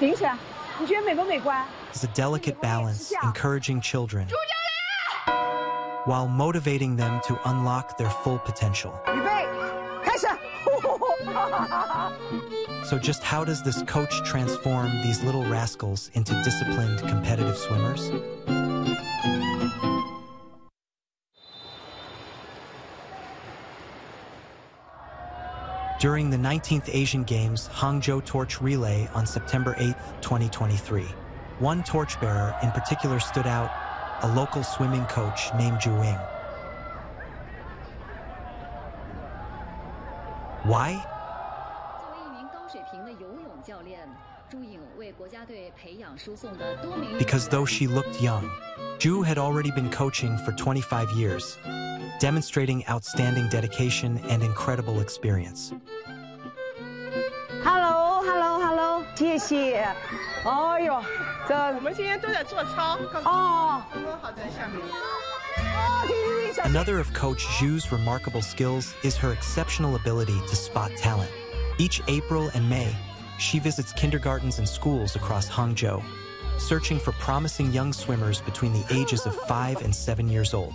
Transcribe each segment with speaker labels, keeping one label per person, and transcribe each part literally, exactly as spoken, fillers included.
Speaker 1: 顶起来，你觉得美不美观？
Speaker 2: Is a delicate balance, encouraging children while motivating them to unlock their full potential.
Speaker 1: 预备，开始。
Speaker 2: So just how does this coach transform these little rascals into disciplined, competitive swimmers? During the nineteenth Asian Games Hangzhou Torch Relay on September eighth, twenty twenty-three, one torchbearer in particular stood out, a local swimming coach named Zhu Ying. Why? Because though she looked young, Zhu had already been coaching for twenty-five years, demonstrating outstanding dedication and incredible experience.
Speaker 1: Hello, hello, hello， 谢谢。哎呦，这
Speaker 3: 我们今天都在做操。
Speaker 1: 哦，
Speaker 3: 多好在下面。
Speaker 2: Another of Coach Zhu's remarkable skills is her exceptional ability to spot talent. Each April and May, she visits kindergartens and schools across Hangzhou, searching for promising young swimmers between the ages of five and seven years old.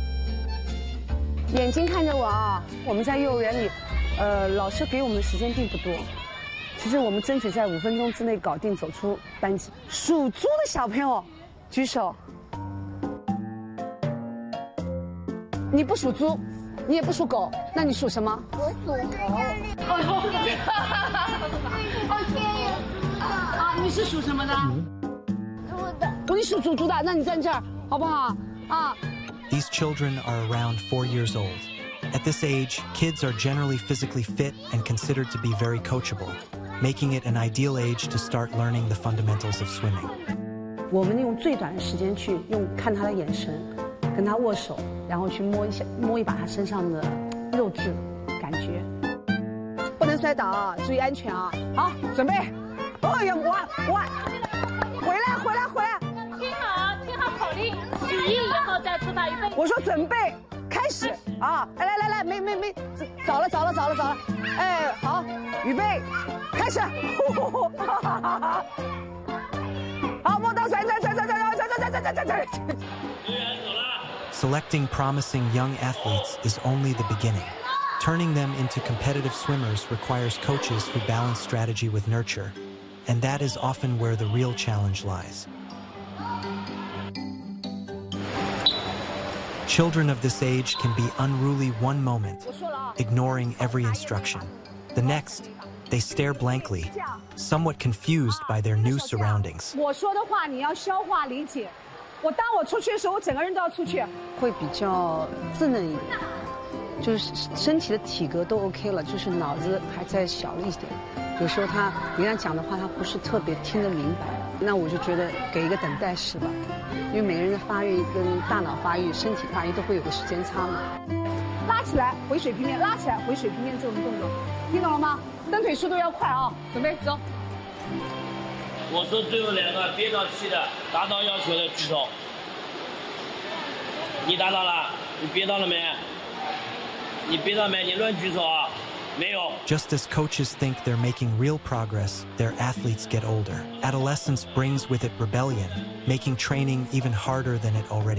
Speaker 1: 眼睛看着我啊！我们在幼儿园里，呃，老师给我们的时间并不多。其实我们争取在五分钟之内搞定，走出班级。属猪的小朋友，举手。你不属猪，你也不属狗，那你属什么？
Speaker 4: 我属猴。
Speaker 1: 啊，你是属什么的？
Speaker 4: 猪的。
Speaker 1: 哦，你属猪猪的，那你站这儿好不好？啊。
Speaker 2: These children are around four years old. At this age, kids are generally physically fit and considered to be very coachable, making it an ideal age to start learning the fundamentals of swimming.
Speaker 1: 我们用最短的时间去用看他的眼神，跟他握手，然后去摸一下摸一把他身上的肉质感觉，不能摔倒啊，注意安全啊！好，准备。哎呀，我我回来回来回来。
Speaker 5: 听好，听好口令，起义以后再出发，预备。
Speaker 1: 我说准备开始啊！来来来来，没没没，早了早了早了早了，哎，好，预备开始。好，摸到转转转转转转转转转转转。
Speaker 2: Selecting promising young athletes is only the beginning. Turning them into competitive swimmers requires coaches who balance strategy with nurture, and that is often where the real challenge lies. Children of this age can be unruly one moment, ignoring every instruction. The next, they stare blankly, somewhat confused by their new surroundings.
Speaker 1: 我说的话你要消化理解。我当我出去的时候，我整个人都要出去。会比较稚嫩一点，就是身体的体格都 OK 了，就是脑子还在小了一点。有时候他你跟他讲的话，他不是特别听得明白。那我就觉得给一个等待室吧。 因为每个人的发育跟大脑发育、身体发育都会有个时间差嘛。拉起来回水平面，拉起来回水平面这种动作，听懂了吗？蹬腿速度要快啊！准备走。
Speaker 6: 我说最后两个憋到气的，达到要求的举手。你达到了？你憋到了没？你憋到没？你乱举手啊！没有。
Speaker 2: Just as coaches think they're making real progress, their athletes get older. Adolescence brings with it rebellion, making training even harder than it already